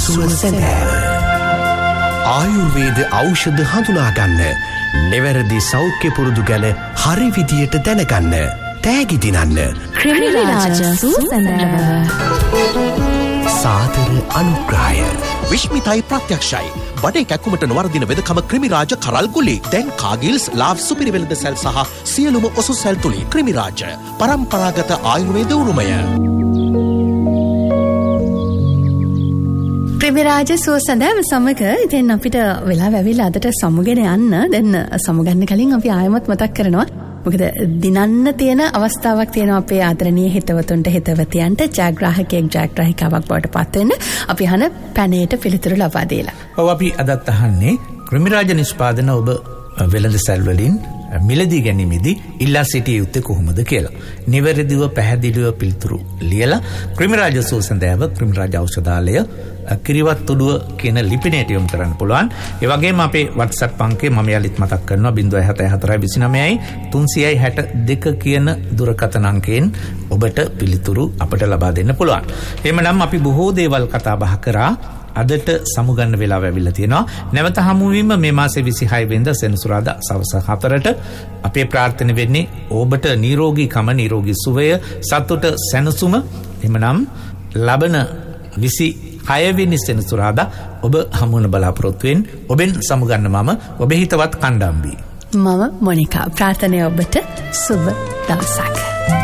සුවසැඳෑව. ආයුර්වේද ඖෂධ හඳුනාගන්න, නිවැරදි සෞඛ්‍ය පුරුදු ගැන හරි විදියට දැනගන්න, තෑගි දිනන්න. ක්‍රිමිරාජ සුවසැඳෑව. සාදර අනුග්‍රහය. විශ්මිතයි ප්‍රත්‍යක්ෂයි. බඩේ කැක්කුමට නොවර්දින වෙදකම ක්‍රිමිරාජ කරල් ගුලි. දැන් කාගිල්ස් ලාව් සුපිරිවෙළඳ සැල් සහ සියලුම ඔසු සැල් තුලින් ක්‍රිමිරාජ පරම්පරාගත ආයුර්වේද උරුමය. ක්‍රිමිරාජ සුවසැඳෑව සමග දැන් අපිට වෙලා වැවිලා අදට සමුගෙන යන්න. දැන් සමුගන්න කලින් අපි ආයමත් මතක් කරනවා. මොකද දිනන්න තියෙන අවස්ථාවක් තියෙනවා අපේ ආදරණීය හිතවතුන්ට හිතවතියන්ට ජයග්‍රාහකයෙක් ජයග්‍රාහිකාවක් බවට පත් වෙන්න අපි අහන පැනේට පිළිතුරු ලබා දීලා. ඔව් අපි අදත් අහන්නේ ක්‍රිමිරාජ නිෂ්පාදන ඔබ වෙළඳ සැල් වලින් මිලදී ගැනීමේදී ඉල්ලා සිටිය යුත්තේ කොහොමද කියලා. නිවැරදිව පැහැදිලිව පිළිතුරු ලියලා ක්‍රිමිරාජ සුවසැඳෑව ක්‍රිමිරාජ ඖෂධාලය කිරිවත් උඩුව කියන ලිපිනයට යොමු කරන්න පුළුවන්. ඒ වගේම අපේ WhatsApp අංකය මම යලිත් මතක් කරනවා 074 29 362 කියන දුරකථන අංකයෙන් ඔබට පිළිතුරු අපට ලබා දෙන්න පුළුවන්. එහෙමනම් අපි බොහෝ දේවල් කතා බහ කරා. අදට සමුගන්න වෙලාව ඇවිල්ලා තියෙනවා. නැවත හමුවීම මේ මාසේ 26 වෙනිදා සෙනසුරාදා සවස් 4ට. අපේ ප්‍රාර්ථන වෙන්නේ ඔබට නිරෝගීකම, නිරෝගී සුවය, සතුට, සැනසුම. එහෙමනම් ලබන 26 වෙනි සෙනසුරාදා ඔබ හමුවන බලාපොරොත්තුෙන් ඔබෙන් සමුගන්න මම ඔබේ හිතවත් කණ්ඩායම් මම මොනිකා. ප්‍රාර්ථනාව ඔබට සුබ දවසක්.